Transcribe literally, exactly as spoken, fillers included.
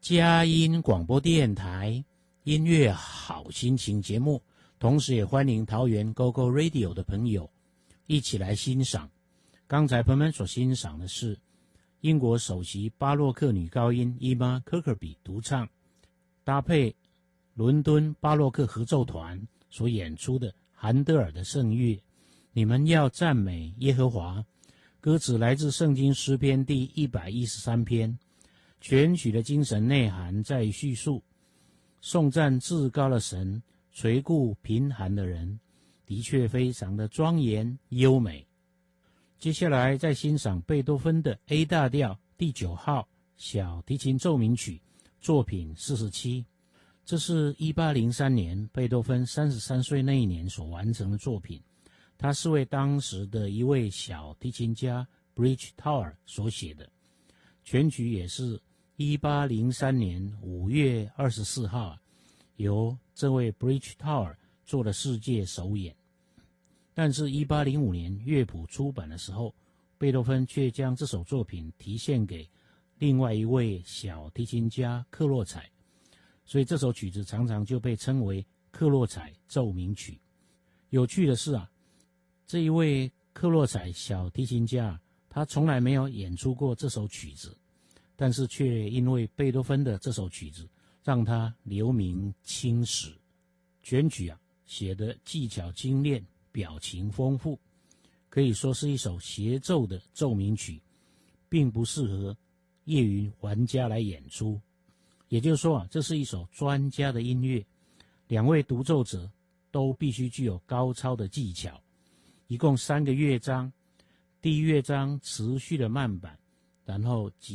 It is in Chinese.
佳音广播电台音乐好心情节目，同时也欢迎桃园 Go Go Radio 的朋友一起来欣赏。刚才朋友们所欣赏的是英国首席巴洛克女高音伊玛·科克比独唱，搭配伦敦巴洛克合奏团所演出的韩德尔的圣乐。你们要赞美耶和华，歌词来自圣经诗篇第一百一十三篇。全曲的精神内涵在于叙述颂赞至高的神，垂顾贫寒的人，的确非常的庄严优美。接下来再欣赏贝多芬的 A 大调第九号小提琴奏鸣曲作品四十七，这是一八零三年贝多芬三十三岁那一年所完成的作品。他是为当时的一位小提琴家 Bridge Tower 所写的，全曲也是一八零三年五月二十四号由这位 Bridge Tower 做了世界首演。但是一八零五年乐谱出版的时候，贝多芬却将这首作品题献给另外一位小提琴家克洛采，所以这首曲子常常就被称为克洛采奏鸣曲。有趣的是啊，这一位克洛采小提琴家，他从来没有演出过这首曲子，但是却因为贝多芬的这首曲子让他留名青史。全曲啊写的技巧精炼，表情丰富，可以说是一首协奏的奏鸣曲，并不适合业余玩家来演出。也就是说啊，这是一首专家的音乐，两位独奏者都必须具有高超的技巧。一共三个乐章，第一乐章持续的慢板，然后几